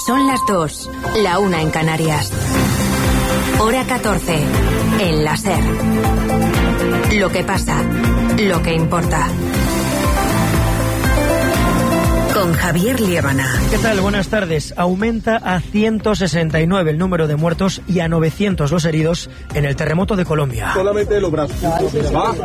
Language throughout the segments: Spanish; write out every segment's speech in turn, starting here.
Son las 2, la 1 en Canarias. Hora 14, en la SER. Lo que pasa, lo que importa. Con Javier Liébana. ¿Qué tal? Buenas tardes. Aumenta a 169 el número de muertos y a 900 los heridos en el terremoto de Colombia. Solamente los brazos. Va.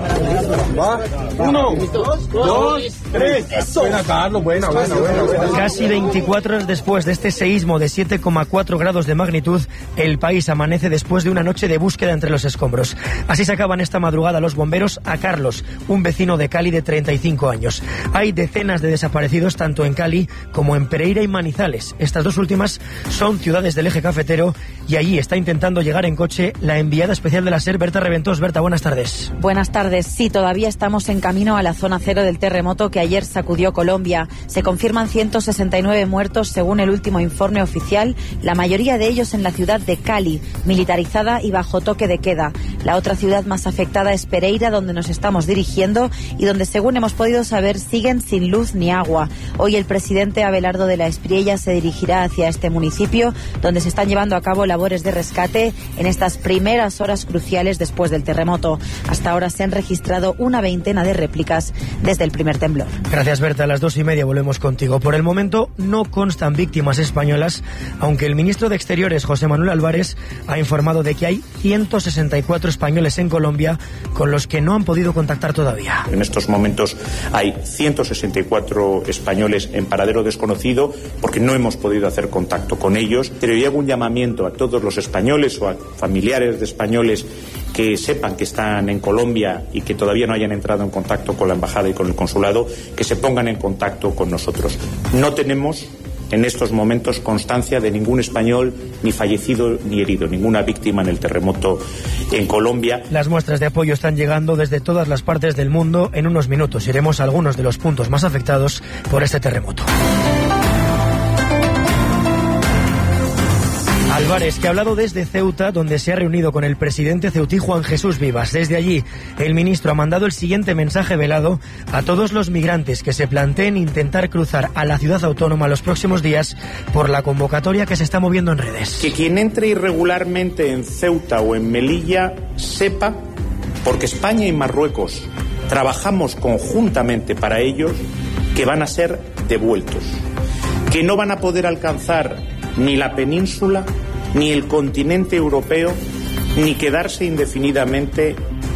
1, 2, 3. Eso. Buena, Carlos. Buena. Casi 24 horas después de este seísmo de 7,4 grados de magnitud, el país amanece después de una noche de búsqueda entre los escombros. Así sacaban esta madrugada los bomberos a Carlos, un vecino de Cali de 35 años. Hay decenas de desaparecidos tanto en Cali como en Pereira y Manizales. Estas dos últimas son ciudades del eje cafetero y allí está intentando llegar en coche la enviada especial de la SER, Berta Reventós. Berta, buenas tardes. Buenas tardes. Sí, todavía estamos en camino a la zona cero del terremoto que ayer sacudió Colombia. Se confirman 169 muertos según el último informe oficial, la mayoría de ellos en la ciudad de Cali, militarizada y bajo toque de queda. La otra ciudad más afectada es Pereira, donde nos estamos dirigiendo y donde, según hemos podido saber, siguen sin luz ni agua. Hoy el presidente Abelardo de la Espriella se dirigirá hacia este municipio, donde se están llevando a cabo labores de rescate en estas primeras horas cruciales después del terremoto. Hasta ahora se han registrado una veintena de réplicas desde el primer temblor. Gracias, Berta. A las 2:30 volvemos contigo. Por el momento no constan víctimas españolas, aunque el ministro de Exteriores, José Manuel Álvarez, ha informado de que hay 164 españoles en Colombia con los que no han podido contactar todavía. En estos momentos hay 164 españoles en paradero desconocido porque no hemos podido hacer contacto con ellos, pero yo hago un llamamiento a todos los españoles o a familiares de españoles que sepan que están en Colombia y que todavía no hayan entrado en contacto con la embajada y con el consulado, que se pongan en contacto con nosotros. No tenemos en estos momentos constancia de ningún español ni fallecido ni herido, ninguna víctima en el terremoto en Colombia. Las muestras de apoyo están llegando desde todas las partes del mundo. En unos minutos iremos a algunos de los puntos más afectados por este terremoto. Álvarez, que ha hablado desde Ceuta, donde se ha reunido con el presidente ceutí Juan Jesús Vivas. Desde allí, el ministro ha mandado el siguiente mensaje velado a todos los migrantes que se planteen intentar cruzar a la ciudad autónoma los próximos días por la convocatoria que se está moviendo en redes. Que quien entre irregularmente en Ceuta o en Melilla sepa, porque España y Marruecos trabajamos conjuntamente para ellos, que van a ser devueltos, que no van a poder alcanzar ni la península, ni el continente europeo, ni quedarse indefinidamente.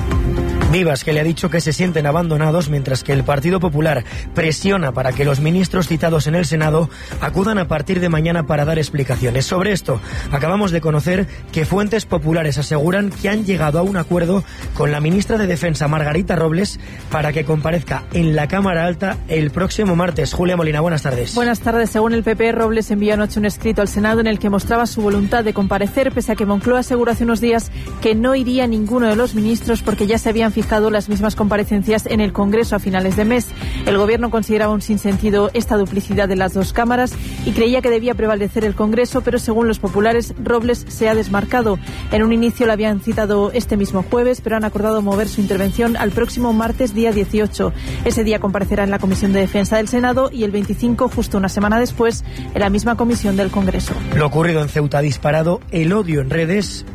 Vivas, que le ha dicho que se sienten abandonados, mientras que el Partido Popular presiona para que los ministros citados en el Senado acudan a partir de mañana para dar explicaciones. Sobre esto, acabamos de conocer que fuentes populares aseguran que han llegado a un acuerdo con la ministra de Defensa, Margarita Robles, para que comparezca en la Cámara Alta el próximo martes. Julia Molina, buenas tardes. Buenas tardes. Según el PP, Robles envió anoche un escrito al Senado en el que mostraba su voluntad de comparecer, pese a que Moncloa aseguró hace unos días que no iría ninguno de los ministros porque ya se habían fijado las mismas comparecencias en el Congreso a finales de mes. El Gobierno consideraba un sinsentido esta duplicidad de las dos cámaras y creía que debía prevalecer el Congreso, pero según los populares, Robles se ha desmarcado. En un inicio la habían citado este mismo jueves, pero han acordado mover su intervención al próximo martes, día 18. Ese día comparecerá en la Comisión de Defensa del Senado y el 25, justo una semana después, en la misma comisión del Congreso. Lo ocurrido en Ceuta ha disparado el odio en redes.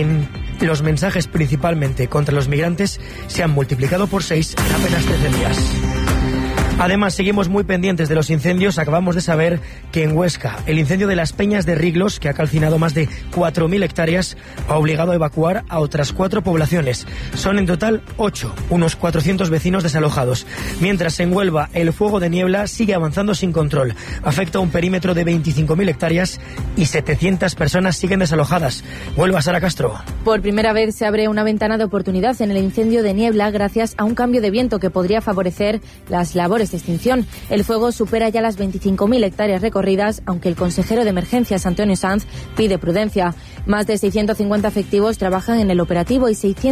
Los mensajes principalmente contra los migrantes se han multiplicado por 6 en apenas 13 días. Además, seguimos muy pendientes de los incendios. Acabamos de saber que en Huesca, el incendio de las Peñas de Riglos, que ha calcinado más de 4.000 hectáreas, ha obligado a evacuar a otras 4 poblaciones. Son en total 8, unos 400 vecinos desalojados. Mientras en Huelva, el fuego de niebla sigue avanzando sin control. Afecta a un perímetro de 25.000 hectáreas y 700 personas siguen desalojadas. Huelva, Sara Castro. Por primera vez se abre una ventana de oportunidad en el incendio de niebla gracias a un cambio de viento que podría favorecer las labores de extinción. El fuego supera ya las 25.000 hectáreas recorridas, aunque el consejero de Emergencias, Antonio Sanz, pide prudencia. Más de 650 efectivos trabajan en el operativo y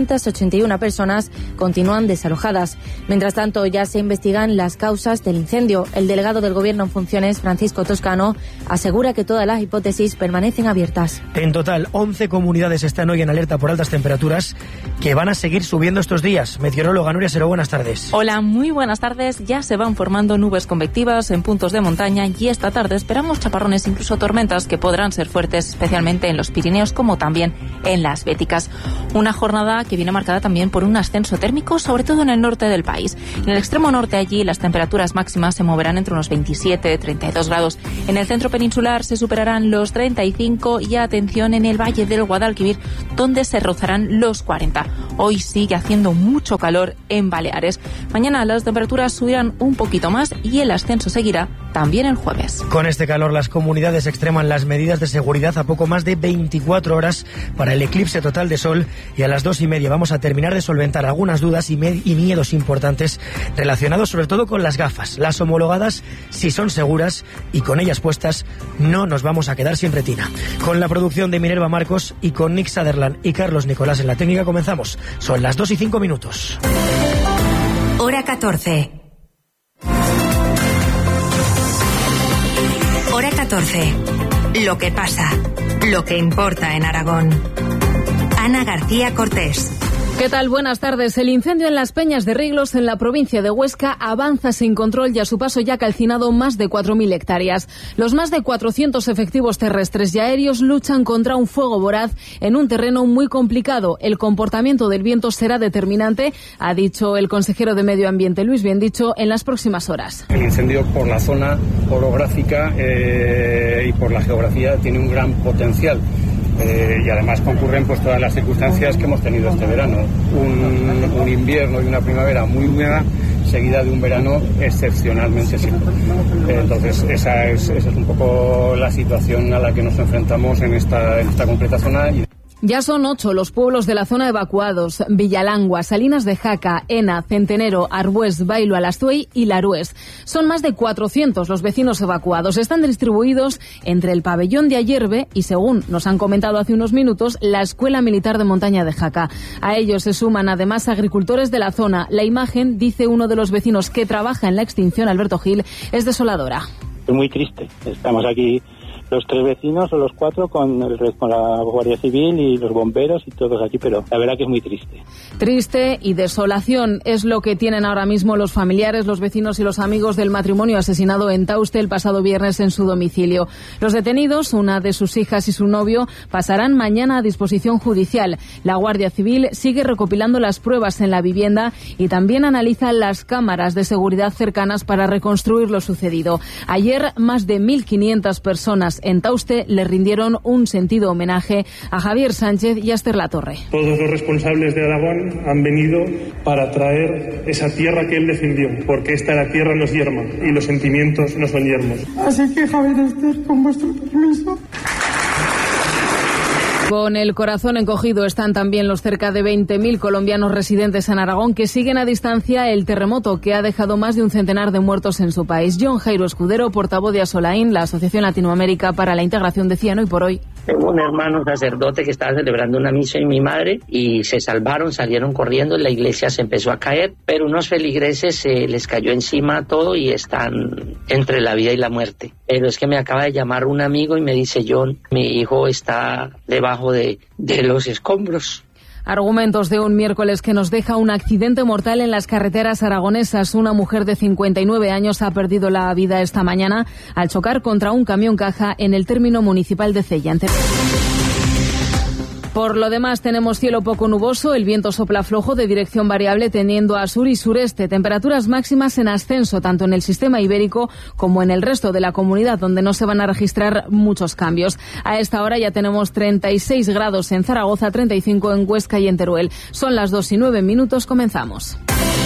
681 personas continúan desalojadas. Mientras tanto, ya se investigan las causas del incendio. El delegado del Gobierno en funciones, Francisco Toscano, asegura que todas las hipótesis permanecen abiertas. En total, 11 comunidades están hoy en alerta por altas temperaturas que van a seguir subiendo estos días. Meteoróloga Nuria Seró, buenas tardes. Hola, muy buenas tardes. Ya se va van formando nubes convectivas en puntos de montaña y esta tarde esperamos chaparrones, incluso tormentas, que podrán ser fuertes, especialmente en los Pirineos como también en las Béticas. Una jornada que viene marcada también por un ascenso térmico, sobre todo en el norte del país. En el extremo norte, allí las temperaturas máximas se moverán entre unos 27 y 32 grados. En el centro peninsular se superarán los 35 y atención en el valle del Guadalquivir, donde se rozarán los 40. Hoy sigue haciendo mucho calor en Baleares. Mañana las temperaturas subirán un poquito más y el ascenso seguirá también el jueves. Con este calor, las comunidades extreman las medidas de seguridad a poco más de 24 horas para el eclipse total de sol, y a las 2:30 vamos a terminar de solventar algunas dudas y miedos importantes relacionados sobre todo con las gafas. Las homologadas, si son seguras y con ellas puestas, no nos vamos a quedar sin retina. Con la producción de Minerva Marcos y con Nick Sutherland y Carlos Nicolás en la técnica comenzamos. Son las 2:05. Hora 14. Hora 14. Lo que pasa, lo que importa en Aragón. Ana García Cortés. ¿Qué tal? Buenas tardes. El incendio en las Peñas de Riglos, en la provincia de Huesca, avanza sin control y a su paso ya ha calcinado más de 4.000 hectáreas. Los más de 400 efectivos terrestres y aéreos luchan contra un fuego voraz en un terreno muy complicado. El comportamiento del viento será determinante, ha dicho el consejero de Medio Ambiente, Luis Biendicho, en las próximas horas. El incendio, por la zona orográfica y por la geografía, tiene un gran potencial. Y además concurren pues todas las circunstancias que hemos tenido este verano. Un invierno y una primavera muy húmeda, seguida de un verano excepcionalmente seco. Entonces esa es un poco la situación a la que nos enfrentamos en esta concreta zona. Ya son 8 los pueblos de la zona evacuados: Villalangua, Salinas de Jaca, Ena, Centenero, Arbués, Bailo, Alastuey y Larués. Son más de 400 los vecinos evacuados. Están distribuidos entre el pabellón de Ayerbe y, según nos han comentado hace unos minutos, la Escuela Militar de Montaña de Jaca. A ellos se suman además agricultores de la zona. La imagen, dice uno de los vecinos que trabaja en la extinción, Alberto Gil, es desoladora. Es muy triste. Estamos aquí los 3 vecinos o los 4 con la Guardia Civil y los bomberos y todos aquí, pero la verdad que es muy triste. Triste y desolación es lo que tienen ahora mismo los familiares, los vecinos y los amigos del matrimonio asesinado en Tauste el pasado viernes en su domicilio. Los detenidos, una de sus hijas y su novio, pasarán mañana a disposición judicial. La Guardia Civil sigue recopilando las pruebas en la vivienda y también analiza las cámaras de seguridad cercanas para reconstruir lo sucedido. Ayer, más de 1.500 personas en Tauste le rindieron un sentido homenaje a Javier Sánchez y a Esther Latorre. Todos los responsables de Aragón han venido para traer esa tierra que él defendió, porque esta la tierra no es yerma y los sentimientos no son yermos. Así que, Javier, Esther, con vuestro permiso. Con el corazón encogido están también los cerca de 20.000 colombianos residentes en Aragón que siguen a distancia el terremoto que ha dejado más de un centenar de muertos en su país. John Jairo Escudero, portavoz de Asolain, la Asociación Latinoamérica para la Integración, decía: hoy por hoy. Tengo un hermano sacerdote que estaba celebrando una misa y mi madre y se salvaron, salieron corriendo, la iglesia se empezó a caer, pero unos feligreses se les cayó encima todo y están entre la vida y la muerte. Pero es que me acaba de llamar un amigo y me dice: John, mi hijo está debajo de los escombros. Argumentos de un miércoles que nos deja un accidente mortal en las carreteras aragonesas. Una mujer de 59 años ha perdido la vida esta mañana al chocar contra un camión caja en el término municipal de Cella. Por lo demás, tenemos cielo poco nuboso, el viento sopla flojo de dirección variable tendiendo a sur y sureste, temperaturas máximas en ascenso tanto en el sistema ibérico como en el resto de la comunidad, donde no se van a registrar muchos cambios. A esta hora ya tenemos 36 grados en Zaragoza, 35 en Huesca y en Teruel. Son las 2:09, comenzamos.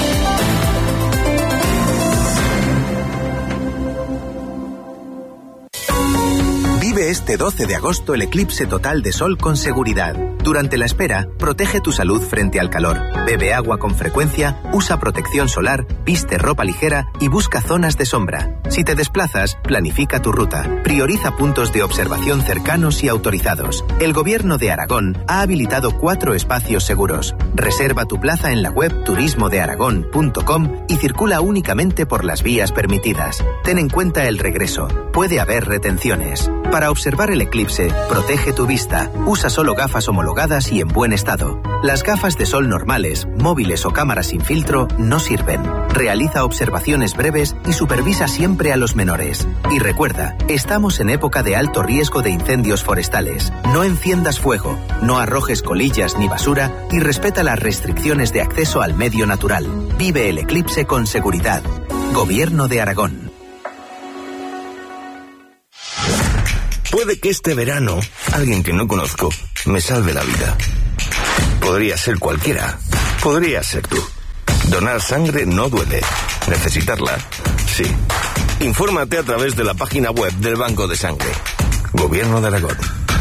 Vive este 12 de agosto el eclipse total de sol con seguridad. Durante la espera, protege tu salud frente al calor. Bebe agua con frecuencia, usa protección solar, viste ropa ligera y busca zonas de sombra. Si te desplazas, planifica tu ruta. Prioriza puntos de observación cercanos y autorizados. El Gobierno de Aragón ha habilitado 4 espacios seguros. Reserva tu plaza en la web turismodearagón.com y circula únicamente por las vías permitidas. Ten en cuenta el regreso. Puede haber retenciones. Para Para observar el eclipse, protege tu vista. Usa solo gafas homologadas y en buen estado. Las gafas de sol normales, móviles o cámaras sin filtro no sirven. Realiza observaciones breves y supervisa siempre a los menores. Y recuerda, estamos en época de alto riesgo de incendios forestales. No enciendas fuego, no arrojes colillas ni basura y respeta las restricciones de acceso al medio natural. Vive el eclipse con seguridad. Gobierno de Aragón. Puede que este verano alguien que no conozco me salve la vida. Podría ser cualquiera. Podría ser tú. Donar sangre no duele. Necesitarla, sí. Infórmate a través de la página web del Banco de Sangre. Gobierno de Aragón.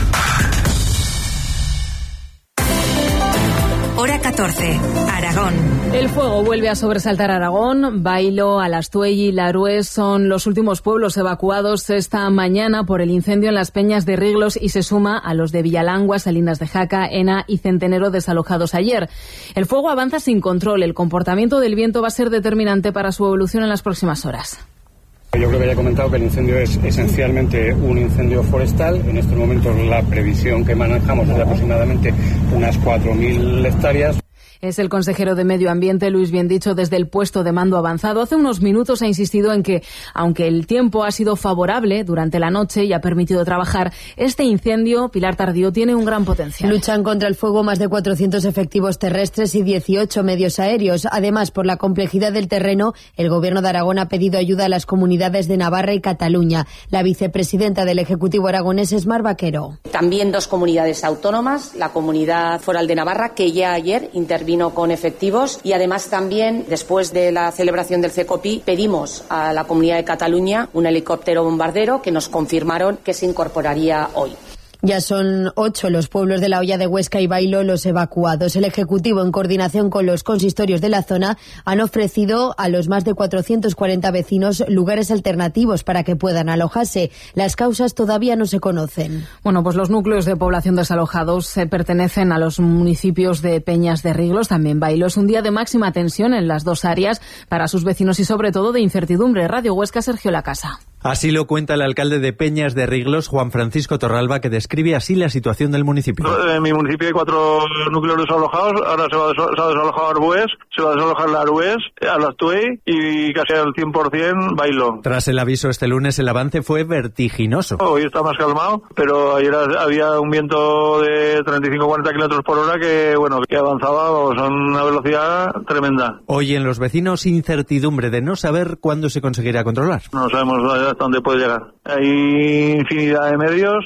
Hora 14, Aragón. El fuego vuelve a sobresaltar Aragón. Bailo, Alastuey y Larués son los últimos pueblos evacuados esta mañana por el incendio en las Peñas de Riglos y se suma a los de Villalangua, Salinas de Jaca, Ena y Centenero desalojados ayer. El fuego avanza sin control. El comportamiento del viento va a ser determinante para su evolución en las próximas horas. Yo creo que ya he comentado que el incendio es esencialmente un incendio forestal. En estos momentos la previsión que manejamos es de aproximadamente unas 4.000 hectáreas. Es el consejero de Medio Ambiente, Luis Biendicho, desde el puesto de mando avanzado. Hace unos minutos ha insistido en que, aunque el tiempo ha sido favorable durante la noche y ha permitido trabajar, este incendio, Pilar Tardío, tiene un gran potencial. Luchan contra el fuego más de 400 efectivos terrestres y 18 medios aéreos. Además, por la complejidad del terreno, el Gobierno de Aragón ha pedido ayuda a las comunidades de Navarra y Cataluña. La vicepresidenta del Ejecutivo aragonés es Mar Vaquero. También dos comunidades autónomas, la Comunidad Foral de Navarra, que ya ayer intervino con efectivos, y además también, después de la celebración del CECOPI, pedimos a la Comunidad de Cataluña un helicóptero bombardero que nos confirmaron que se incorporaría hoy. Ya son 8 los pueblos de La Hoya de Huesca y Bailo los evacuados. El Ejecutivo, en coordinación con los consistorios de la zona, han ofrecido a los más de 440 vecinos lugares alternativos para que puedan alojarse. Las causas todavía no se conocen. Bueno, pues los núcleos de población desalojados pertenecen a los municipios de Peñas de Riglos, también Bailo. Es un día de máxima tensión en las dos áreas para sus vecinos y sobre todo de incertidumbre. Radio Huesca, Sergio Lacasa. Así lo cuenta el alcalde de Peñas de Riglos, Juan Francisco Torralba, que describe así la situación del municipio. En mi municipio hay 4 núcleos desalojados. Ahora se va a desalojar Arbués, se va a desalojar Larués, Alastuey y casi al 100% Bailo. Tras el aviso este lunes, el avance fue vertiginoso. Hoy está más calmado, pero ayer había un viento de 35-40 kilómetros por hora que avanzaba a una velocidad tremenda. Hoy en los vecinos, incertidumbre de no saber cuándo se conseguirá controlar. No sabemos hasta dónde puede llegar. Hay infinidad de medios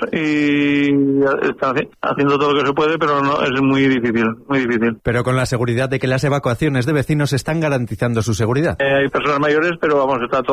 y están haciendo todo lo que se puede, pero no, es muy difícil, muy difícil. Pero con la seguridad de que las evacuaciones de vecinos están garantizando su seguridad. Hay personas mayores, pero está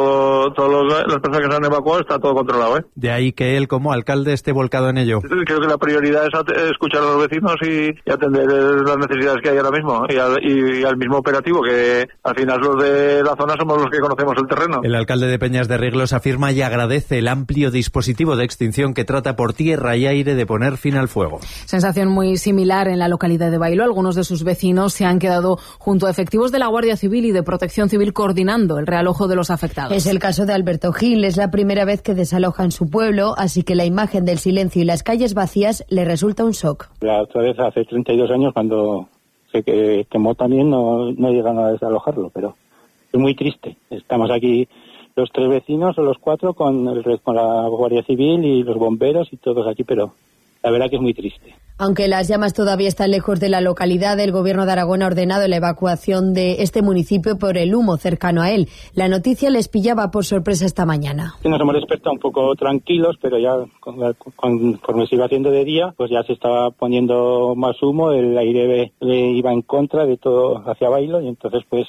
las personas que se han evacuado está todo controlado. De ahí que él, como alcalde, esté volcado en ello. Creo que la prioridad es escuchar a los vecinos y atender las necesidades que hay ahora mismo y al mismo operativo, que al final los de la zona somos los que conocemos el terreno. El alcalde de Peñas de Riglos afirma y agradece el amplio dispositivo de extinción que trata por tierra y aire de poner fin al fuego. Sensación muy similar en la localidad de Bailo. Algunos de sus vecinos se han quedado junto a efectivos de la Guardia Civil y de Protección Civil coordinando el realojo de los afectados. Es el caso de Alberto Gil. Es la primera vez que desaloja en su pueblo, así que la imagen del silencio y las calles vacías le resulta un shock. La otra vez, hace 32 años, cuando se quemó también, no llegan a desalojarlo, pero es muy triste. Estamos aquí los 3 vecinos o los 4 con la Guardia Civil y los bomberos y todos aquí, pero la verdad que es muy triste. Aunque las llamas todavía están lejos de la localidad, el Gobierno de Aragón ha ordenado la evacuación de este municipio por el humo cercano a él. La noticia les pillaba por sorpresa esta mañana. Nos hemos despertado un poco tranquilos, pero ya conforme se iba haciendo de día, pues ya se estaba poniendo más humo, el aire iba en contra de todo hacia Bailo y entonces pues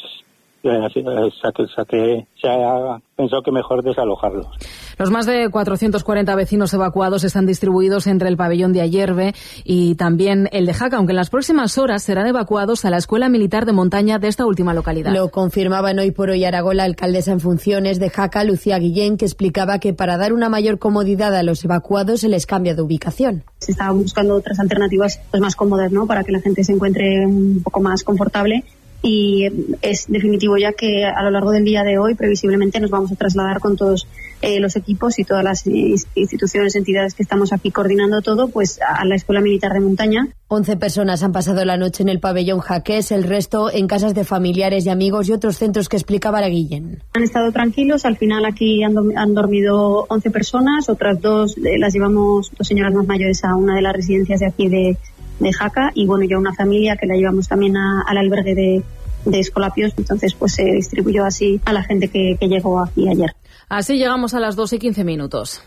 se ha pensado que mejor desalojarlos. Los más de 440 vecinos evacuados están distribuidos entre el pabellón de Ayerbe y también el de Jaca, aunque en las próximas horas serán evacuados a la Escuela Militar de Montaña de esta última localidad. Lo confirmaba en Hoy por Hoy Aragón la alcaldesa en funciones de Jaca, Lucía Guillén, que explicaba que para dar una mayor comodidad a los evacuados se les cambia de ubicación. Se está buscando otras alternativas más cómodas, ¿no?, para que la gente se encuentre un poco más confortable. y es definitivo ya que a lo largo del día de hoy previsiblemente nos vamos a trasladar con todos los equipos y todas las instituciones, entidades que estamos aquí coordinando todo, pues a la Escuela Militar de Montaña. 11 personas han pasado la noche en el pabellón Jaqués, el resto en casas de familiares y amigos y otros centros que explicaba Guillén. Han estado tranquilos, al final aquí han dormido 11 personas, otras 2 las llevamos, 2 señoras más mayores, a una de las residencias de aquí de Jaca, y bueno, ya una familia que la llevamos también al albergue de Escolapios, entonces pues se distribuyó así a la gente que llegó aquí ayer. Así llegamos a las 2:15.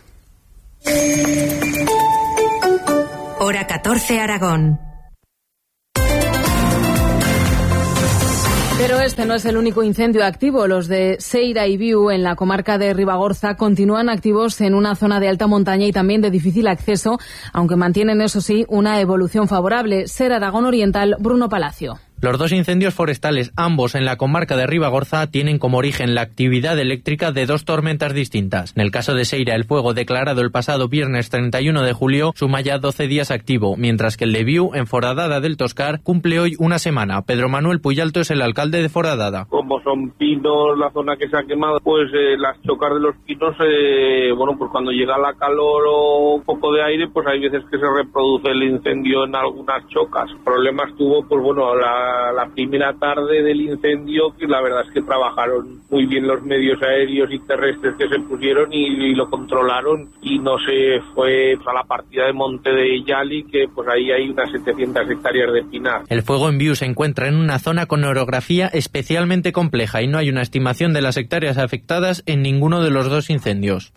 Hora 14, Aragón. Pero este no es el único incendio activo. Los de Seira y Viu, en la comarca de Ribagorza, continúan activos en una zona de alta montaña y también de difícil acceso, aunque mantienen, eso sí, una evolución favorable. Ser Aragón Oriental, Bruno Palacio. Los 2 incendios forestales, ambos en la comarca de Ribagorza, tienen como origen la actividad eléctrica de 2 tormentas distintas. En el caso de Seira, el fuego declarado el pasado viernes 31 de julio suma ya 12 días activo, mientras que el de Viu, en Foradada del Toscar, cumple hoy una semana. Pedro Manuel Puyalto es el alcalde de Foradada. Como son pinos, la zona que se ha quemado, pues las chocas de los pinos, bueno, pues cuando llega la calor o un poco de aire, pues hay veces que se reproduce el incendio en algunas chocas. Problemas tuvo, pues bueno, la primera tarde del incendio, que la verdad es que trabajaron muy bien los medios aéreos y terrestres que se pusieron y lo controlaron, y no se fue a la partida de Monte de Yali, que pues ahí hay unas 700 hectáreas de pinar. El fuego en Viu se encuentra en una zona con orografía especialmente compleja y no hay una estimación de las hectáreas afectadas en ninguno de los 2 incendios.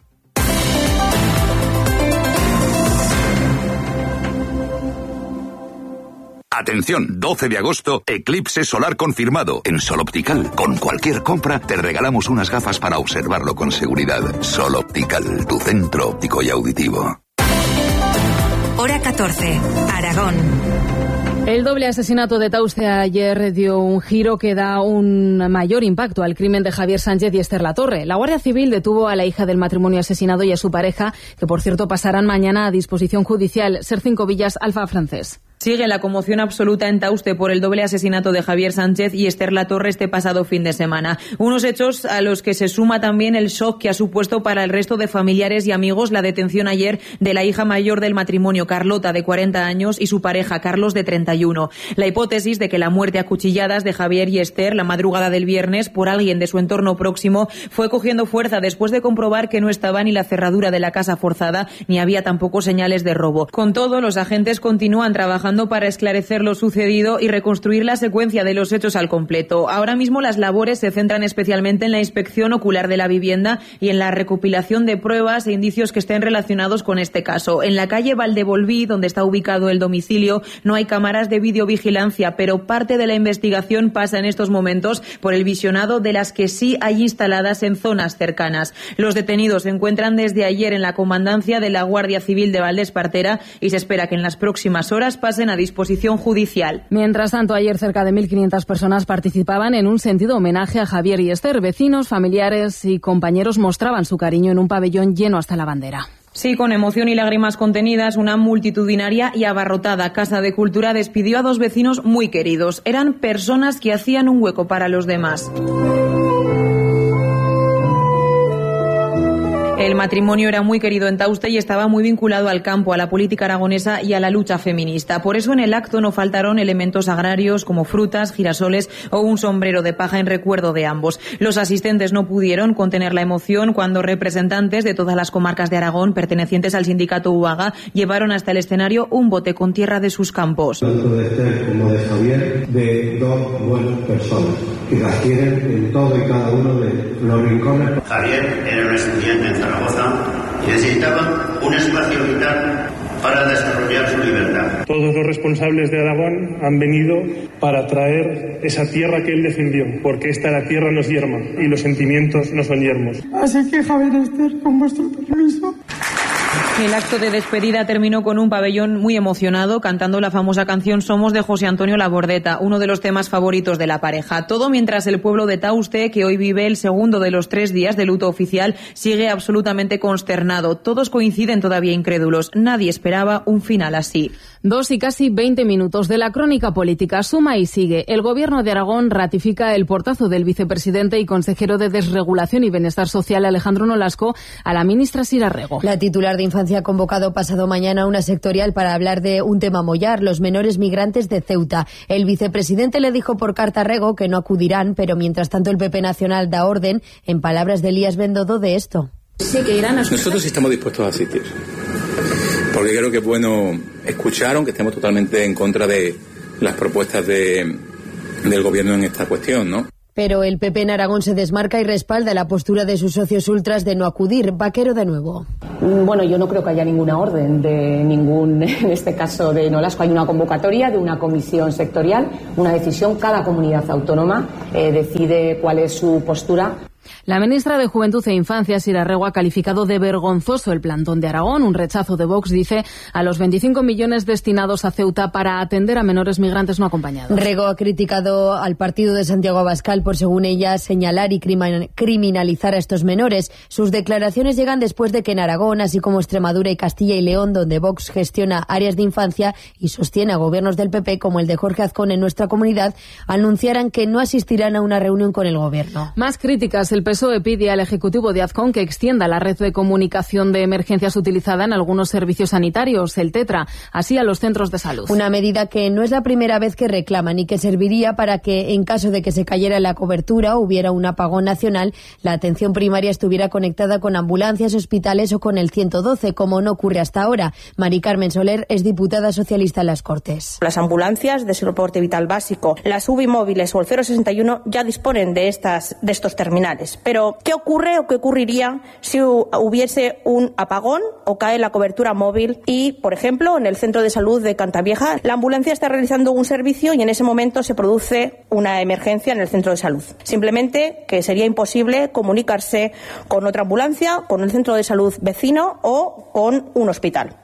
Atención, 12 de agosto, eclipse solar confirmado. En Sol Optical, con cualquier compra, te regalamos unas gafas para observarlo con seguridad. Sol Optical, tu centro óptico y auditivo. Hora 14, Aragón. El doble asesinato de Tauste ayer dio un giro que da un mayor impacto al crimen de Javier Sánchez y Esther Latorre. La Guardia Civil detuvo a la hija del matrimonio asesinado y a su pareja, que por cierto pasarán mañana a disposición judicial. Ser 5 Villas, Alfa Francés. Sigue la conmoción absoluta en Tauste por el doble asesinato de Javier Sánchez y Esther Latorre este pasado fin de semana. Unos hechos a los que se suma también el shock que ha supuesto para el resto de familiares y amigos la detención ayer de la hija mayor del matrimonio, Carlota, de 40 años, y su pareja, Carlos, de 31. La hipótesis de que la muerte a cuchilladas de Javier y Esther la madrugada del viernes por alguien de su entorno próximo fue cogiendo fuerza después de comprobar que no estaba ni la cerradura de la casa forzada ni había tampoco señales de robo. Con todo, los agentes continúan trabajando para esclarecer lo sucedido y reconstruir la secuencia de los hechos al completo. Ahora mismo las labores se centran especialmente en la inspección ocular de la vivienda y en la recopilación de pruebas e indicios que estén relacionados con este caso. En la calle Valdevolví, donde está ubicado el domicilio, no hay cámaras de videovigilancia, pero parte de la investigación pasa en estos momentos por el visionado de las que sí hay instaladas en zonas cercanas. Los detenidos se encuentran desde ayer en la comandancia de la Guardia Civil de Valdespartera y se espera que en las próximas horas pasen a disposición judicial. Mientras tanto, ayer cerca de 1.500 personas participaban en un sentido homenaje a Javier y Esther. Vecinos, familiares y compañeros mostraban su cariño en un pabellón lleno hasta la bandera. Sí, con emoción y lágrimas contenidas, una multitudinaria y abarrotada Casa de Cultura despidió a 2 vecinos muy queridos. Eran personas que hacían un hueco para los demás. El matrimonio era muy querido en Tauste y estaba muy vinculado al campo, a la política aragonesa y a la lucha feminista. Por eso en el acto no faltaron elementos agrarios como frutas, girasoles o un sombrero de paja en recuerdo de ambos. Los asistentes no pudieron contener la emoción cuando representantes de todas las comarcas de Aragón pertenecientes al sindicato UAGA llevaron hasta el escenario un bote con tierra de sus campos. Tanto de Esther como de Javier, de 2 buenas personas que las quieren en todo y cada uno de los rincones. Javier era un estudiante en Zaragoza y necesitaba un espacio vital para desarrollar su libertad. Todos los responsables de Aragón han venido para traer esa tierra que él defendió, porque esta la tierra no es yerma y los sentimientos no son yermos. Así que Javier, Esther, con vuestro permiso. El acto de despedida terminó con un pabellón muy emocionado cantando la famosa canción Somos de José Antonio Labordeta, uno de los temas favoritos de la pareja. Todo mientras el pueblo de Tauste, que hoy vive el segundo de los 3 días de luto oficial, sigue absolutamente consternado. Todos coinciden todavía incrédulos. Nadie esperaba un final así. 2 y casi 20 minutos de la crónica política. Suma y sigue. El Gobierno de Aragón ratifica el portazo del vicepresidente y consejero de Desregulación y Bienestar Social, Alejandro Nolasco, a la ministra Sira Rego. La titular de Infancia ha convocado pasado mañana una sectorial para hablar de un tema mollar, los menores migrantes de Ceuta. El vicepresidente le dijo por carta a Rego que no acudirán, pero mientras tanto el PP Nacional da orden, en palabras de Elías Bendodo, de esto. Sí, que irán a... Nosotros estamos dispuestos a asistir, porque creo que es bueno escuchar, aunque estemos totalmente en contra de las propuestas del Gobierno en esta cuestión, ¿no? Pero el PP en Aragón se desmarca y respalda la postura de sus socios ultras de no acudir. Vaquero de nuevo. Bueno, yo no creo que haya ninguna orden de en este caso de Nolasco. Hay una convocatoria de una comisión sectorial, una decisión. Cada comunidad autónoma decide cuál es su postura. La ministra de Juventud e Infancia, Sira Rego, ha calificado de vergonzoso el plantón de Aragón, un rechazo de Vox, dice, a los 25 millones destinados a Ceuta para atender a menores migrantes no acompañados. Rego ha criticado al partido de Santiago Abascal por, según ella, señalar y criminalizar a estos menores. Sus declaraciones llegan después de que en Aragón, así como Extremadura y Castilla y León, donde Vox gestiona áreas de infancia y sostiene a gobiernos del PP, como el de Jorge Azcón en nuestra comunidad, anunciaran que no asistirán a una reunión con el gobierno. Más críticas. El PSOE pide al Ejecutivo de Azcón que extienda la red de comunicación de emergencias utilizada en algunos servicios sanitarios, el Tetra, así a los centros de salud. Una medida que no es la primera vez que reclaman y que serviría para que, en caso de que se cayera la cobertura o hubiera un apagón nacional, la atención primaria estuviera conectada con ambulancias, hospitales o con el 112, como no ocurre hasta ahora. Mari Carmen Soler es diputada socialista en las Cortes. Las ambulancias de soporte vital básico, las UBI móviles o el 061 ya disponen de estos terminales. Pero, ¿qué ocurre o qué ocurriría si hubiese un apagón o cae la cobertura móvil y, por ejemplo, en el centro de salud de Cantavieja, la ambulancia está realizando un servicio y en ese momento se produce una emergencia en el centro de salud? Simplemente que sería imposible comunicarse con otra ambulancia, con el centro de salud vecino o con un hospital.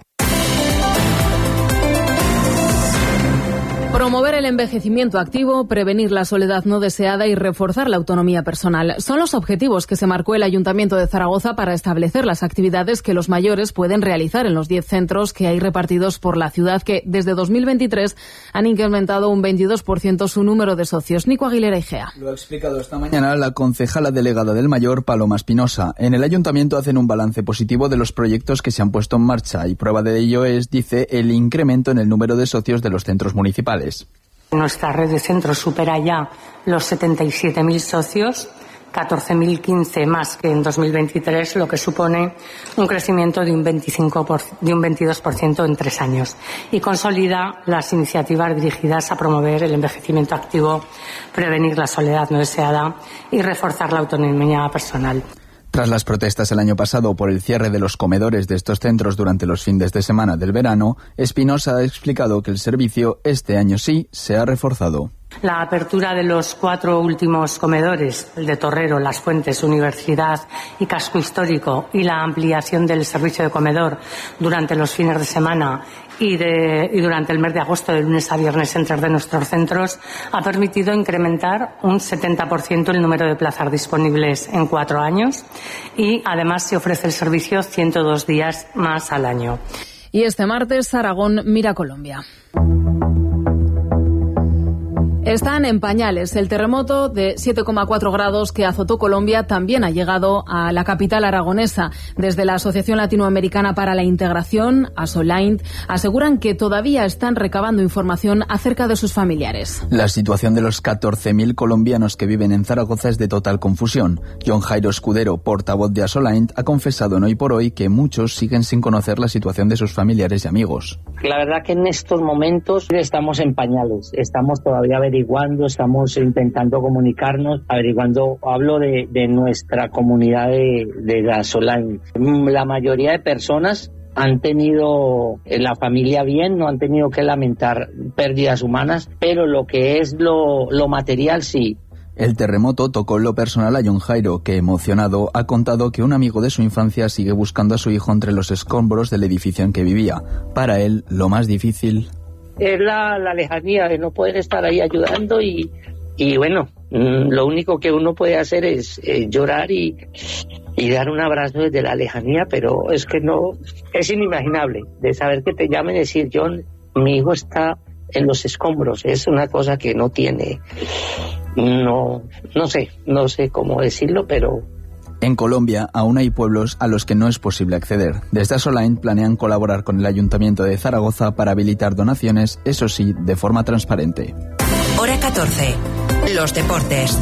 Promover el envejecimiento activo, prevenir la soledad no deseada y reforzar la autonomía personal son los objetivos que se marcó el Ayuntamiento de Zaragoza para establecer las actividades que los mayores pueden realizar en los 10 centros que hay repartidos por la ciudad, que desde 2023 han incrementado un 22% su número de socios. Nico Aguilera Igea. Lo ha explicado esta mañana la concejala delegada del Mayor, Paloma Espinosa. En el Ayuntamiento hacen un balance positivo de los proyectos que se han puesto en marcha y prueba de ello es, dice, el incremento en el número de socios de los centros municipales. Nuestra red de centros supera ya los 77.000 socios, 14.015 más que en 2023, lo que supone un crecimiento de un 22% en 3 años. Y consolida las iniciativas dirigidas a promover el envejecimiento activo, prevenir la soledad no deseada y reforzar la autonomía personal. Tras las protestas el año pasado por el cierre de los comedores de estos centros durante los fines de semana del verano, Espinosa ha explicado que el servicio este año sí se ha reforzado. La apertura de los 4 últimos comedores, el de Torrero, Las Fuentes, Universidad y Casco Histórico, y la ampliación del servicio de comedor durante los fines de semana y durante el mes de agosto, de lunes a viernes, en 3 de nuestros centros, ha permitido incrementar un 70% el número de plazas disponibles en 4 años y además se ofrece el servicio 102 días más al año. Y este martes Aragón mira a Colombia. Están en pañales. El terremoto de 7,4 grados que azotó Colombia también ha llegado a la capital aragonesa. Desde la Asociación Latinoamericana para la Integración, ASOLAINT, aseguran que todavía están recabando información acerca de sus familiares. La situación de los 14.000 colombianos que viven en Zaragoza es de total confusión. John Jairo Escudero, portavoz de ASOLAINT, ha confesado en Hoy por Hoy que muchos siguen sin conocer la situación de sus familiares y amigos. La verdad que en estos momentos estamos en pañales, estamos todavía averiguando, estamos intentando comunicarnos, averiguando, hablo de nuestra comunidad de la ASOLAINT. La mayoría de personas han tenido la familia bien, no han tenido que lamentar pérdidas humanas, pero lo que es lo material sí. El terremoto tocó en lo personal a John Jairo, que, emocionado, ha contado que un amigo de su infancia sigue buscando a su hijo entre los escombros del edificio en que vivía. Para él, lo más difícil es la lejanía de no poder estar ahí ayudando y bueno, lo único que uno puede hacer es llorar y dar un abrazo desde la lejanía, pero es que no, es inimaginable de saber que te llamen y decir, John, mi hijo está en los escombros. Es una cosa que no tiene, no sé cómo decirlo, pero... En Colombia aún hay pueblos a los que no es posible acceder. Desde Asoline planean colaborar con el Ayuntamiento de Zaragoza para habilitar donaciones, eso sí, de forma transparente. Hora 14. Los deportes.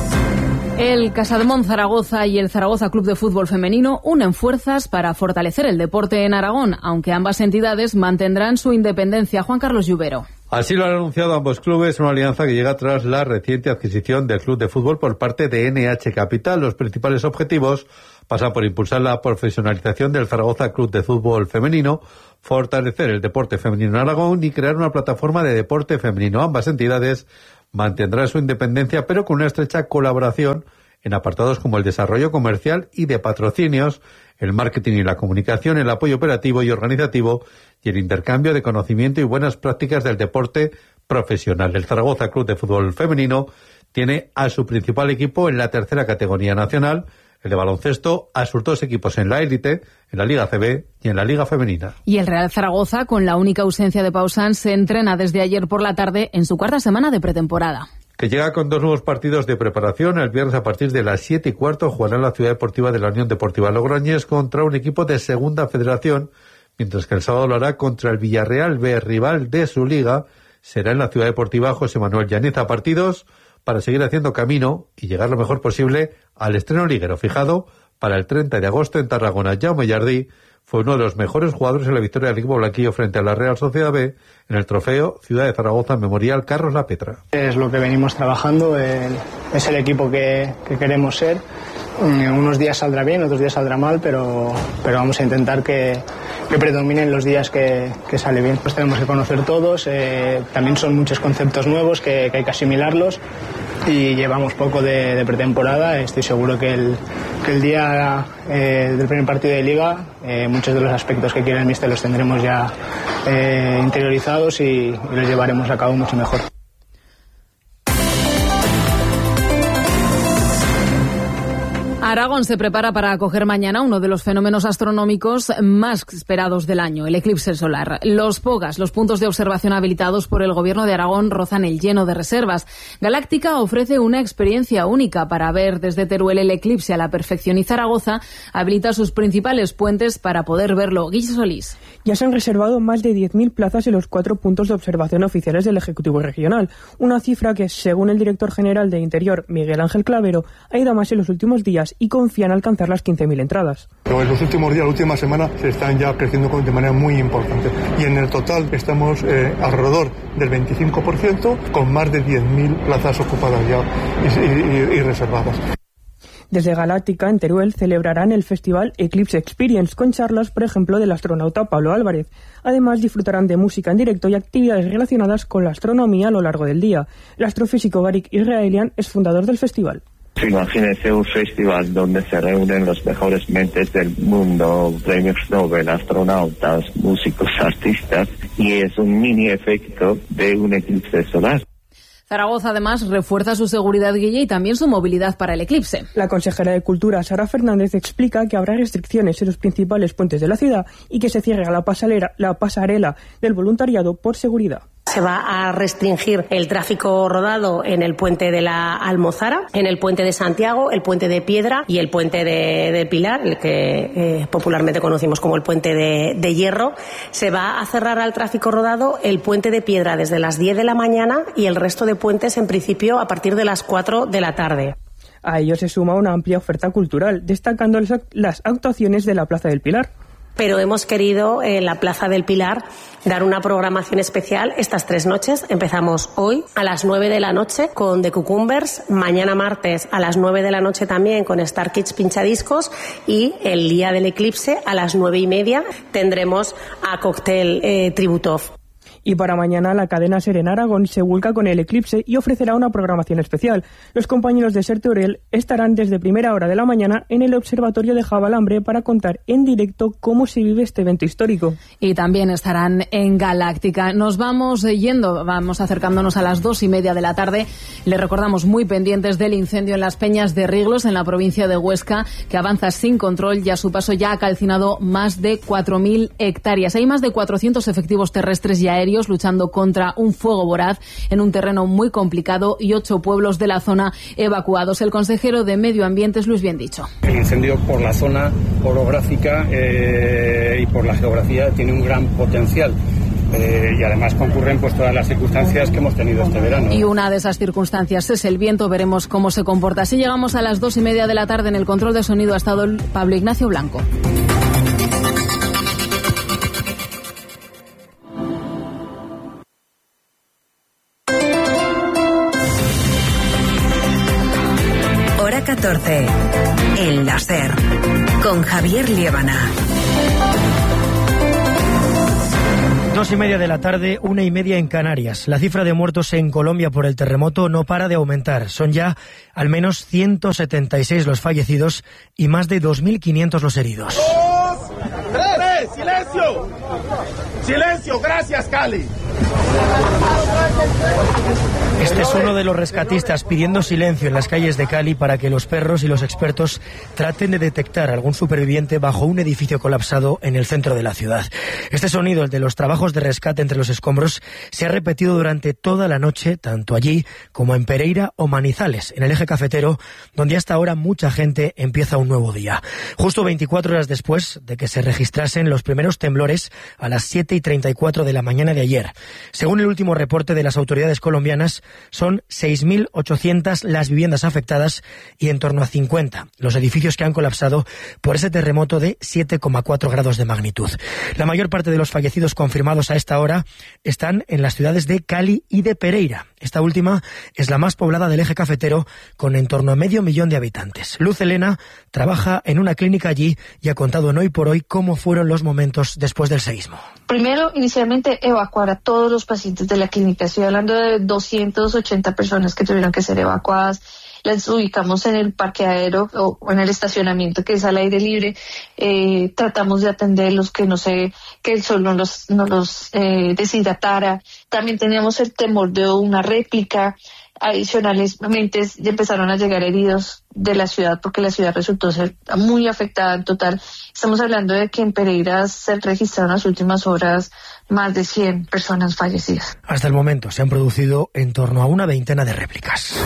El Casademont Zaragoza y el Zaragoza Club de Fútbol Femenino unen fuerzas para fortalecer el deporte en Aragón, aunque ambas entidades mantendrán su independencia. Juan Carlos Lluvero. Así lo han anunciado ambos clubes, una alianza que llega tras la reciente adquisición del club de fútbol por parte de NH Capital. Los principales objetivos pasan por impulsar la profesionalización del Zaragoza Club de Fútbol Femenino, fortalecer el deporte femenino en Aragón y crear una plataforma de deporte femenino. Ambas entidades mantendrán su independencia, pero con una estrecha colaboración en apartados como el desarrollo comercial y de patrocinios, el marketing y la comunicación, el apoyo operativo y organizativo y el intercambio de conocimiento y buenas prácticas del deporte profesional. El Zaragoza Club de Fútbol Femenino tiene a su principal equipo en la tercera categoría nacional, el de baloncesto, a sus dos equipos en la élite, en la Liga CB y en la Liga Femenina. Y el Real Zaragoza, con la única ausencia de Pausán, se entrena desde ayer por la tarde en su cuarta semana de pretemporada. Que llega con dos nuevos partidos de preparación. El viernes a partir de las 7:15 jugará en la Ciudad Deportiva de la Unión Deportiva Logroñés contra un equipo de Segunda Federación, mientras que el sábado lo hará contra el Villarreal B, rival de su liga. Será en la Ciudad Deportiva José Manuel Llaniza. Partidos para seguir haciendo camino y llegar lo mejor posible al estreno liguero fijado para el 30 de agosto en Tarragona. Jaume Jardí fue uno de los mejores jugadores en la victoria del equipo blanquillo frente a la Real Sociedad B en el trofeo Ciudad de Zaragoza Memorial Carlos Lapetra. Es lo que venimos trabajando, es el equipo que queremos ser. Unos días saldrá bien, otros días saldrá mal, pero vamos a intentar que predominen los días que sale bien. Pues tenemos que conocer todos, también son muchos conceptos nuevos que hay que asimilarlos y llevamos poco de pretemporada. Estoy seguro que el día del primer partido de Liga muchos de los aspectos que quiere el míster los tendremos ya interiorizados y los llevaremos a cabo mucho mejor. Aragón se prepara para acoger mañana uno de los fenómenos astronómicos más esperados del año, el eclipse solar. Los POGAS, los puntos de observación habilitados por el Gobierno de Aragón, rozan el lleno de reservas. Galáctica ofrece una experiencia única para ver desde Teruel el eclipse a la perfección y Zaragoza habilita sus principales puentes para poder verlo. Guille Solís. Ya se han reservado más de 10.000 plazas en los 4 puntos de observación oficiales del Ejecutivo Regional, una cifra que, según el director general de Interior, Miguel Ángel Clavero, ha ido a más en los últimos días y confía en alcanzar las 15.000 entradas. Pero en los últimos días, la última semana, se están ya creciendo de manera muy importante. Y en el total estamos alrededor del 25%, con más de 10.000 plazas ocupadas ya y reservadas. Desde Galáctica, en Teruel, celebrarán el festival Eclipse Experience, con charlas, por ejemplo, del astronauta Pablo Álvarez. Además, disfrutarán de música en directo y actividades relacionadas con la astronomía a lo largo del día. El astrofísico Garik Israelian es fundador del festival. Imagínese un festival donde se reúnen los mejores mentes del mundo, premios Nobel, astronautas, músicos, artistas, y es un mini efecto de un eclipse solar. Zaragoza, además, refuerza su seguridad, Guille, y también su movilidad para el eclipse. La consejera de Cultura, Sara Fernández, explica que habrá restricciones en los principales puentes de la ciudad y que se cierra la pasarela del voluntariado por seguridad. Se va a restringir el tráfico rodado en el puente de la Almozara, en el puente de Santiago, el puente de Piedra y el puente de Pilar, el que popularmente conocimos como el puente de Hierro. Se va a cerrar al tráfico rodado el puente de Piedra desde las 10 de la mañana y el resto de puentes, en principio, a partir de las 4 de la tarde. A ello se suma una amplia oferta cultural, destacando las actuaciones de la Plaza del Pilar. Pero hemos querido en la Plaza del Pilar dar una programación especial estas 3 noches. Empezamos hoy a las 9 de la noche con The Cucumbers, mañana martes a las 9 de la noche también con Star Kids Pinchadiscos y el día del eclipse a las 9:30 tendremos a Cóctel Tributov. Y para mañana la cadena SER en Aragón se vuelca con el eclipse y ofrecerá una programación especial. Los compañeros de SER Teruel estarán desde primera hora de la mañana en el observatorio de Javalambre para contar en directo cómo se vive este evento histórico. Y también estarán en Galáctica. Nos vamos vamos acercándonos a las 2:30 de la tarde. Les recordamos muy pendientes del incendio en las Peñas de Riglos, en la provincia de Huesca, que avanza sin control y a su paso ya ha calcinado más de 4.000 hectáreas. Hay más de 400 efectivos terrestres y aéreos luchando contra un fuego voraz en un terreno muy complicado y 8 pueblos de la zona evacuados. El consejero de Medio Ambiente es Luis Biendicho. El incendio, por la zona orográfica y por la geografía, tiene un gran potencial. Y además concurren todas las circunstancias que hemos tenido este verano. Y una de esas circunstancias es el viento. Veremos cómo se comporta. Así llegamos a las 2:30 de la tarde. En el control de sonido ha estado Pablo Ignacio Blanco. Hora 14. En la SER. Con Javier Liébana. 2:30 de la tarde, 1:30 en Canarias. La cifra de muertos en Colombia por el terremoto no para de aumentar. Son ya al menos 176 los fallecidos y más de 2.500 los heridos. 2, 3, silencio. Silencio, gracias, Cali. Este es uno de los rescatistas pidiendo silencio en las calles de Cali para que los perros y los expertos traten de detectar algún superviviente bajo un edificio colapsado en el centro de la ciudad. Este sonido, el de los trabajos de rescate entre los escombros, se ha repetido durante toda la noche, tanto allí como en Pereira o Manizales, en el eje cafetero, donde hasta ahora mucha gente empieza un nuevo día. Justo 24 horas después de que se registrasen los primeros temblores a las 7:34 de la mañana de ayer. Según el último reporte de las autoridades colombianas, son 6.800 las viviendas afectadas y en torno a 50 los edificios que han colapsado por ese terremoto de 7,4 grados de magnitud. La mayor parte de los fallecidos confirmados a esta hora están en las ciudades de Cali y de Pereira. Esta última es la más poblada del eje cafetero, con en torno a 500.000 de habitantes. Luz Elena trabaja en una clínica allí y ha contado en Hoy por Hoy cómo fueron los momentos después del seísmo. Primero, inicialmente, evacuar a todos los pacientes de la clínica. Estoy hablando de 280 personas que tuvieron que ser evacuadas. Las ubicamos en el parqueadero o en el estacionamiento, que es al aire libre. Tratamos de atenderlos, que el sol no los deshidratara. También teníamos el temor de una réplica. Adicionalmente, empezaron a llegar heridos de la ciudad, porque la ciudad resultó ser muy afectada en total. Estamos hablando de que en Pereira se registraron en las últimas horas más de 100 personas fallecidas. Hasta el momento se han producido en torno a una veintena de réplicas.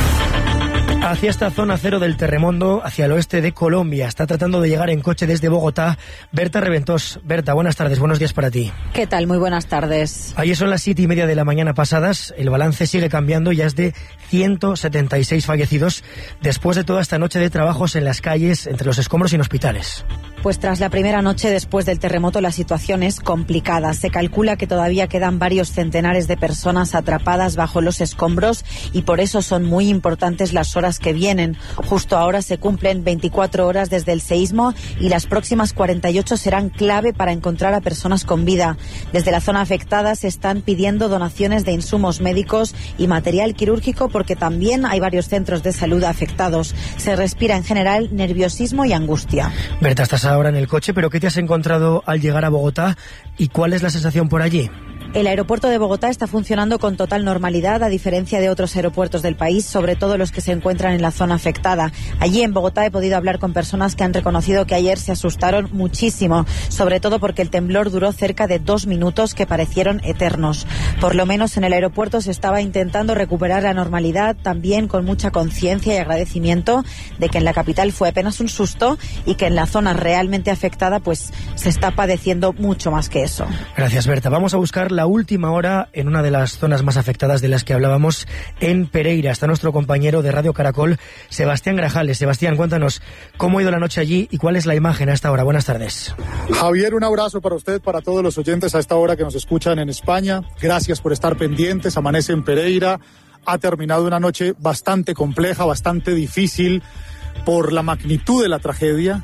Hacia esta zona cero del terremoto, hacia el oeste de Colombia. Está tratando de llegar en coche desde Bogotá Berta Reventós. Berta, buenas tardes, buenos días para ti. ¿Qué tal? Muy buenas tardes. Ayer son las 7:30 de la mañana pasadas. El balance sigue cambiando, ya es de 176 fallecidos después de toda esta noche de trabajos en las calles, entre los escombros y en hospitales. Pues tras la primera noche después del terremoto, la situación es complicada. Se calcula que todavía quedan varios centenares de personas atrapadas bajo los escombros y por eso son muy importantes las horas que vienen. Justo ahora se cumplen 24 horas desde el seísmo y las próximas 48 serán clave para encontrar a personas con vida. Desde la zona afectada se están pidiendo donaciones de insumos médicos y material quirúrgico, porque también hay varios centros de salud afectados. Se respira en general nerviosismo y angustia. Berta, estás ahora en el coche, pero ¿qué te has encontrado al llegar a Bogotá y cuál es la sensación por allí? El aeropuerto de Bogotá está funcionando con total normalidad, a diferencia de otros aeropuertos del país, sobre todo los que se encuentran en la zona afectada. Allí en Bogotá he podido hablar con personas que han reconocido que ayer se asustaron muchísimo, sobre todo porque el temblor duró cerca de 2 minutos que parecieron eternos. Por lo menos en el aeropuerto se estaba intentando recuperar la normalidad, también con mucha conciencia y agradecimiento de que en la capital fue apenas un susto y que en la zona realmente afectada pues se está padeciendo mucho más que eso. Gracias, Berta. Vamos a buscar la última hora en una de las zonas más afectadas de las que hablábamos, en Pereira. Está nuestro compañero de Radio Caracol, Sebastián Grajales. Sebastián, cuéntanos cómo ha ido la noche allí y cuál es la imagen a esta hora. Buenas tardes. Javier, un abrazo para usted, para todos los oyentes a esta hora que nos escuchan en España. Gracias por estar pendientes. Amanece en Pereira. Ha terminado una noche bastante compleja, bastante difícil por la magnitud de la tragedia.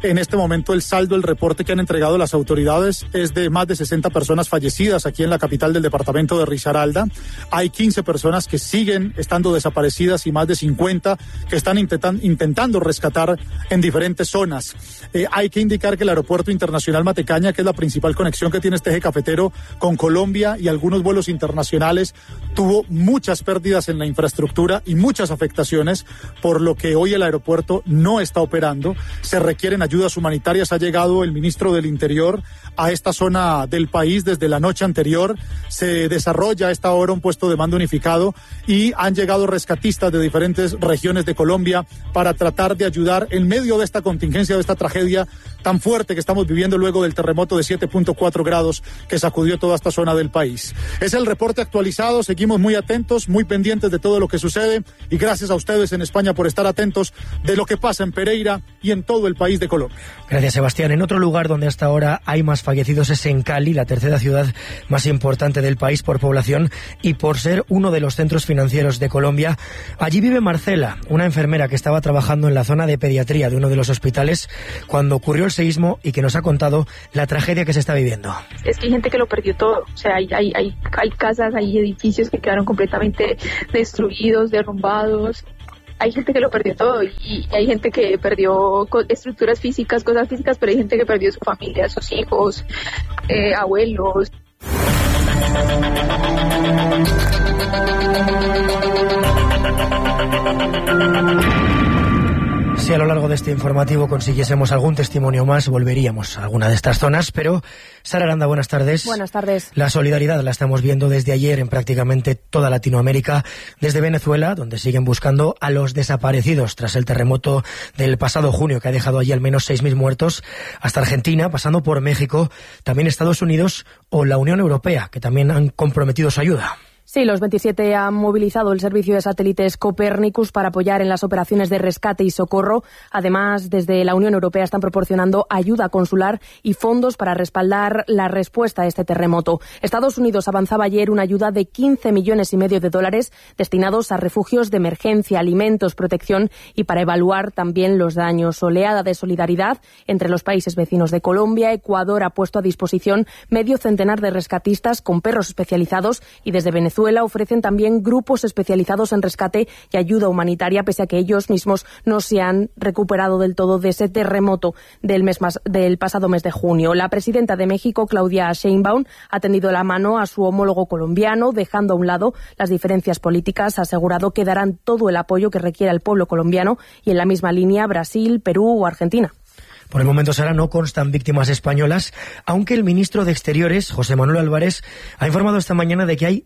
En este momento el saldo, el reporte que han entregado las autoridades es de más de 60 personas fallecidas aquí en la capital del departamento de Risaralda. Hay 15 personas que siguen estando desaparecidas y más de 50 que están intentando rescatar en diferentes zonas. Hay que indicar que el aeropuerto internacional Matecaña, que es la principal conexión que tiene este eje cafetero con Colombia y algunos vuelos internacionales, tuvo muchas pérdidas en la infraestructura y muchas afectaciones, por lo que hoy el aeropuerto no está operando. Se requieren ayudas humanitarias. Ha llegado el ministro del Interior a esta zona del país desde la noche anterior. Se desarrolla a esta hora un puesto de mando unificado y han llegado rescatistas de diferentes regiones de Colombia para tratar de ayudar en medio de esta contingencia, de esta tragedia tan fuerte que estamos viviendo luego del terremoto de 7.4 grados que sacudió toda esta zona del país. Es el reporte actualizado. Seguimos muy atentos, muy pendientes de todo lo que sucede, y gracias a ustedes en España por estar atentos de lo que pasa en Pereira y en todo el país de Colombia. Gracias, Sebastián. En otro lugar donde hasta ahora hay más fallecidos es en Cali, la tercera ciudad más importante del país por población y por ser uno de los centros financieros de Colombia. Allí vive Marcela, una enfermera que estaba trabajando en la zona de pediatría de uno de los hospitales cuando ocurrió el seísmo y que nos ha contado la tragedia que se está viviendo. Es que hay gente que lo perdió todo. O sea, hay casas, hay edificios que quedaron completamente destruidos, derrumbados. Hay gente que lo perdió todo y hay gente que perdió estructuras físicas, cosas físicas, pero hay gente que perdió su familia, sus hijos, abuelos. Si a lo largo de este informativo consiguiésemos algún testimonio más, volveríamos a alguna de estas zonas, pero Sara Aranda, buenas tardes. Buenas tardes. La solidaridad la estamos viendo desde ayer en prácticamente toda Latinoamérica, desde Venezuela, donde siguen buscando a los desaparecidos tras el terremoto del pasado junio, que ha dejado allí al menos 6.000 muertos, hasta Argentina, pasando por México, también Estados Unidos o la Unión Europea, que también han comprometido su ayuda. Sí, los 27 han movilizado el servicio de satélites Copernicus para apoyar en las operaciones de rescate y socorro. Además, desde la Unión Europea están proporcionando ayuda consular y fondos para respaldar la respuesta a este terremoto. Estados Unidos avanzaba ayer una ayuda de $15,5 millones de dólares destinados a refugios de emergencia, alimentos, protección y para evaluar también los daños. Oleada de solidaridad entre los países vecinos de Colombia. Ecuador ha puesto a disposición medio centenar de rescatistas con perros especializados y desde Venezuela ofrecen también grupos especializados en rescate y ayuda humanitaria, pese a que ellos mismos no se han recuperado del todo de ese terremoto del pasado mes de junio. La presidenta de México, Claudia Sheinbaum, ha tendido la mano a su homólogo colombiano, dejando a un lado las diferencias políticas. Ha asegurado que darán todo el apoyo que requiera el pueblo colombiano y en la misma línea Brasil, Perú o Argentina. Por el momento, Sara, no constan víctimas españolas, aunque el ministro de Exteriores, José Manuel Álvarez, ha informado esta mañana de que hay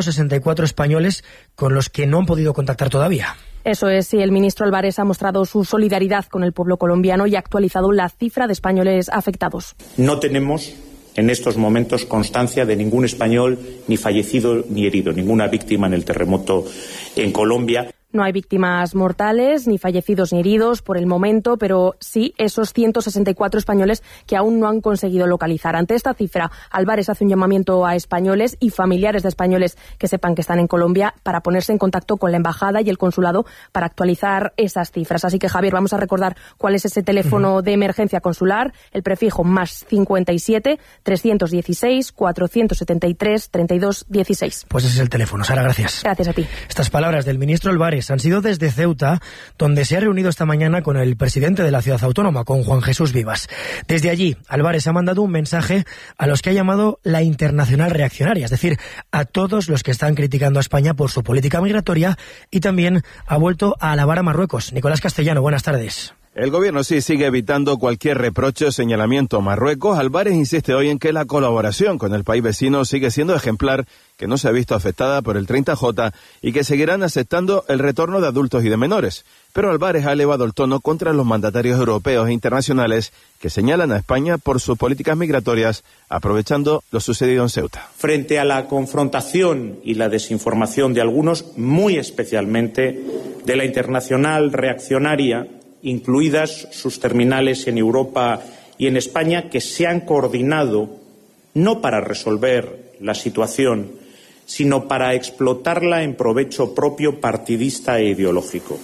164 españoles con los que no han podido contactar todavía. Eso es, sí, el ministro Álvarez ha mostrado su solidaridad con el pueblo colombiano y ha actualizado la cifra de españoles afectados. No tenemos en estos momentos constancia de ningún español ni fallecido ni herido, ninguna víctima en el terremoto en Colombia. No hay víctimas mortales, ni fallecidos ni heridos por el momento, pero sí esos 164 españoles que aún no han conseguido localizar. Ante esta cifra, Álvarez hace un llamamiento a españoles y familiares de españoles que sepan que están en Colombia para ponerse en contacto con la embajada y el consulado para actualizar esas cifras. Así que, Javier, vamos a recordar cuál es ese teléfono de emergencia consular, el prefijo +57 316 473 3216. Pues ese es el teléfono. Sara, gracias. Gracias a ti. Estas palabras del ministro Álvarez han sido desde Ceuta, donde se ha reunido esta mañana con el presidente de la ciudad autónoma, con Juan Jesús Vivas. Desde allí, Álvarez ha mandado un mensaje a los que ha llamado la internacional reaccionaria, es decir, a todos los que están criticando a España por su política migratoria, y también ha vuelto a alabar a Marruecos. Nicolás Castellano, buenas tardes. El gobierno sí sigue evitando cualquier reproche o señalamiento a Marruecos. Álvarez insiste hoy en que la colaboración con el país vecino sigue siendo ejemplar, que no se ha visto afectada por el 30J y que seguirán aceptando el retorno de adultos y de menores. Pero Álvarez ha elevado el tono contra los mandatarios europeos e internacionales que señalan a España por sus políticas migratorias, aprovechando lo sucedido en Ceuta. Frente a la confrontación y la desinformación de algunos, muy especialmente de la internacional reaccionaria, incluidas sus terminales en Europa y en España, que se han coordinado no para resolver la situación, sino para explotarla en provecho propio partidista e ideológico.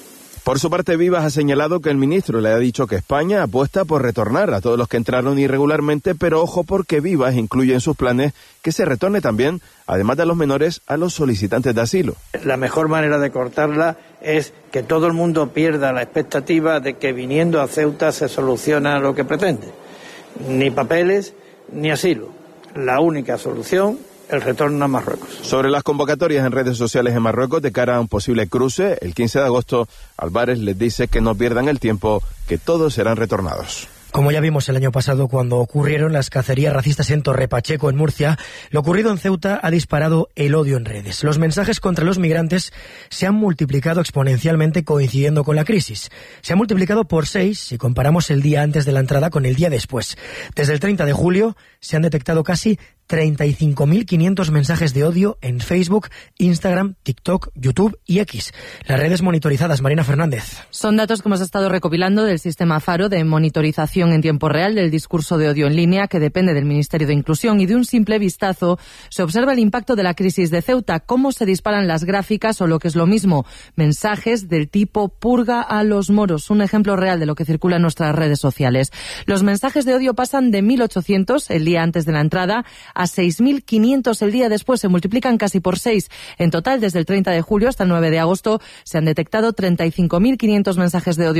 Por su parte, Vivas ha señalado que el ministro le ha dicho que España apuesta por retornar a todos los que entraron irregularmente, pero ojo porque Vivas incluye en sus planes que se retorne también, además de a los menores, a los solicitantes de asilo. La mejor manera de cortarla es que todo el mundo pierda la expectativa de que viniendo a Ceuta se soluciona lo que pretende. Ni papeles, ni asilo. La única solución, el retorno a Marruecos. Sobre las convocatorias en redes sociales en Marruecos de cara a un posible cruce, el 15 de agosto, Álvarez les dice que no pierdan el tiempo, que todos serán retornados. Como ya vimos el año pasado cuando ocurrieron las cacerías racistas en Torrepacheco, en Murcia, lo ocurrido en Ceuta ha disparado el odio en redes. Los mensajes contra los migrantes se han multiplicado exponencialmente coincidiendo con la crisis. Se han multiplicado por 6 si comparamos el día antes de la entrada con el día después. Desde el 30 de julio se han detectado casi 35.500 mensajes de odio en Facebook, Instagram, TikTok, YouTube y X. Las redes monitorizadas, Marina Fernández. Son datos que hemos estado recopilando del sistema Faro de monitorización en tiempo real del discurso de odio en línea, que depende del Ministerio de Inclusión, y de un simple vistazo se observa el impacto de la crisis de Ceuta, cómo se disparan las gráficas o, lo que es lo mismo, mensajes del tipo purga a los moros, un ejemplo real de lo que circula en nuestras redes sociales. Los mensajes de odio pasan de 1.800 el día antes de la entrada a 6.500 el día después, se multiplican casi por 6. En total, desde el 30 de julio hasta el 9 de agosto, se han detectado 35.500 mensajes de odio